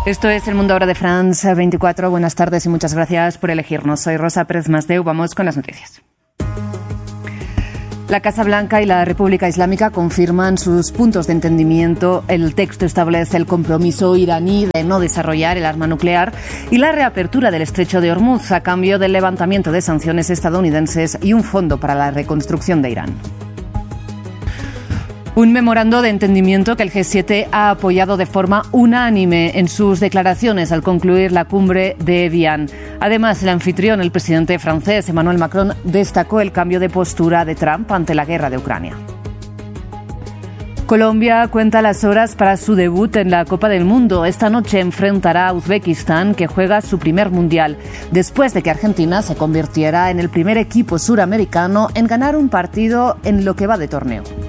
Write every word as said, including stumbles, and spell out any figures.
Esto es El Mundo Ahora de France veinticuatro. Buenas tardes y muchas gracias por elegirnos. Soy Rosa Pérez Masdeu. Vamos con las noticias. La Casa Blanca y la República Islámica confirman sus puntos de entendimiento. El texto establece el compromiso iraní de no desarrollar el arma nuclear y la reapertura del estrecho de Hormuz a cambio del levantamiento de sanciones estadounidenses y un fondo para la reconstrucción de Irán. Un memorando de entendimiento que el G siete ha apoyado de forma unánime en sus declaraciones al concluir la cumbre de Evian. Además, el anfitrión, el presidente francés Emmanuel Macron, destacó el cambio de postura de Trump ante la guerra de Ucrania. Colombia cuenta las horas para su debut en la Copa del Mundo. Esta noche enfrentará a Uzbekistán, que juega su primer mundial, después de que Argentina se convirtiera en el primer equipo suramericano en ganar un partido en lo que va de torneo.